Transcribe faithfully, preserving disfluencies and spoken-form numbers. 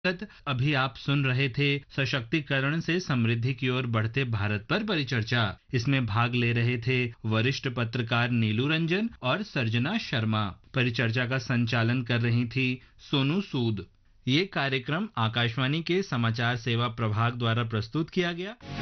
अभी आप सुन रहे थे सशक्तिकरण से समृद्धि की ओर बढ़ते भारत पर परिचर्चा। इसमें भाग ले रहे थे वरिष्ठ पत्रकार नीलू रंजन और सर्जना शर्मा। परिचर्चा का संचालन कर रही थी सोनू सूद। ये कार्यक्रम आकाशवाणी के समाचार सेवा प्रभाग द्वारा प्रस्तुत किया गया।